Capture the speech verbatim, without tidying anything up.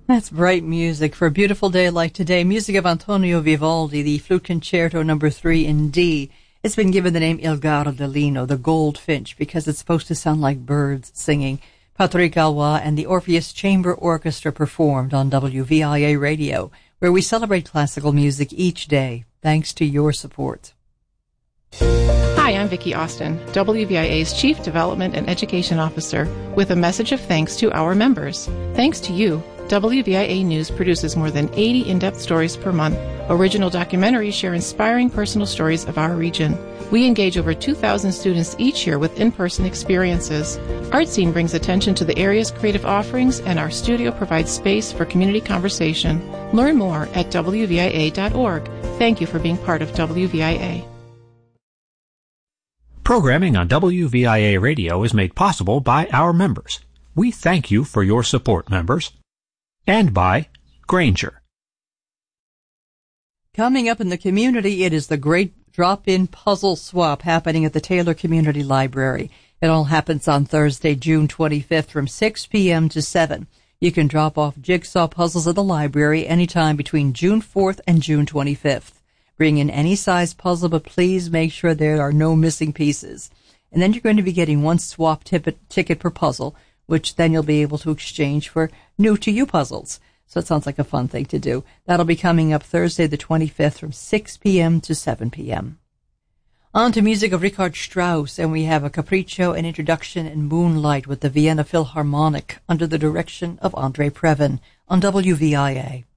That's bright music for a beautiful day like today. Music of Antonio Vivaldi, the Flute Concerto number three in D. It's been given the name Il Gardellino, the goldfinch, because it's supposed to sound like birds singing. Patrick Galois and the Orpheus Chamber Orchestra performed on W V I A Radio, where we celebrate classical music each day, thanks to your support. Hi, I'm Vicki Austin, W V I A's Chief Development and Education Officer, with a message of thanks to our members. Thanks to you, W V I A News produces more than eighty in-depth stories per month. Original documentaries share inspiring personal stories of our region. We engage over two thousand students each year with in-person experiences. ArtScene brings attention to the area's creative offerings, and our studio provides space for community conversation. Learn more at W V I A dot org. Thank you for being part of W V I A. Programming on W V I A Radio is made possible by our members. We thank you for your support, members. And by Granger. Coming up in the community, it is the Great Drop-In Puzzle Swap happening at the Taylor Community Library. It all happens on Thursday, June twenty-fifth from six p.m. to seven. You can drop off jigsaw puzzles at the library anytime between June fourth and June twenty-fifth. Bring in any size puzzle, but please make sure there are no missing pieces. And then you're going to be getting one swap ticket per puzzle, which then you'll be able to exchange for new-to-you puzzles. So it sounds like a fun thing to do. That'll be coming up Thursday the twenty-fifth from six p.m. to seven p.m. On to music of Richard Strauss, and we have a capriccio, an introduction, and Moonlight with the Vienna Philharmonic under the direction of Andre Previn on W V I A.